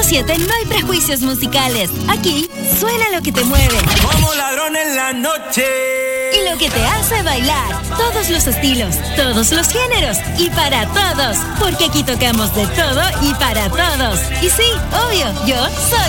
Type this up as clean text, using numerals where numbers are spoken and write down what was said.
97 no hay prejuicios musicales. Aquí suena lo que te mueve. Como ladrón en la noche. Y lo que te hace bailar. Todos los estilos, todos los géneros y para todos. Porque aquí tocamos de todo y para todos. Y sí, obvio, yo soy